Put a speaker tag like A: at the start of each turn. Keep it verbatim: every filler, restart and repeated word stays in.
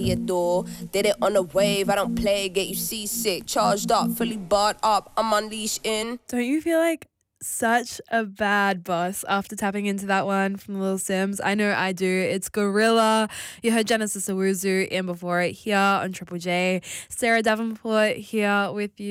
A: your door. Did it on a wave, I don't play, get you seasick. Charged up, fully barred up, I'm unleashed in.
B: Don't you feel like such a bad boss after tapping into that one from Lil Sims? I know I do. It's Gorilla. You heard Genesis Owuzu in before it here on Triple J. Sarah Davenport here with you.